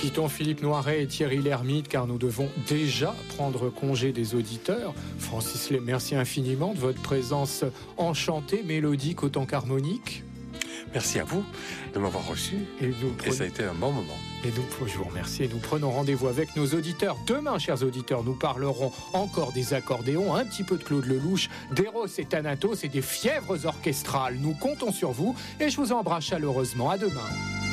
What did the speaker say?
quittons Philippe Noiret et Thierry Lhermitte car nous devons déjà prendre congé des auditeurs. Francis Lay, merci infiniment de votre présence enchantée, mélodique autant qu'harmonique. Merci à vous de m'avoir reçu et ça a été un bon moment. Et nous, je vous remercie et nous prenons rendez-vous avec nos auditeurs. Demain, chers auditeurs, nous parlerons encore des accordéons, un petit peu de Claude Lelouch, d'Eros et Thanatos et des fièvres orchestrales. Nous comptons sur vous et je vous embrasse chaleureusement. À demain.